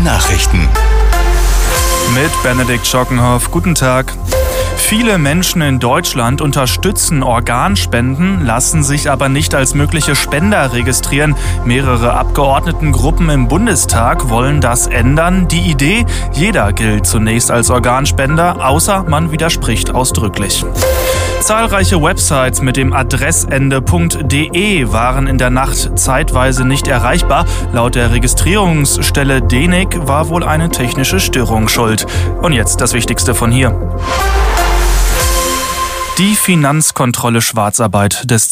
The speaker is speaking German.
Nachrichten. Mit Benedikt Schockenhoff. Guten Tag. Viele Menschen in Deutschland unterstützen Organspenden, lassen sich aber nicht als mögliche Spender registrieren. Mehrere Abgeordnetengruppen im Bundestag wollen das ändern. Die Idee: jeder gilt zunächst als Organspender, außer man widerspricht ausdrücklich. Zahlreiche Websites mit dem Adressende .de waren in der Nacht zeitweise nicht erreichbar. Laut der Registrierungsstelle DENIC war wohl eine technische Störung schuld. Und jetzt das Wichtigste von hier. Die Finanzkontrolle Schwarzarbeit des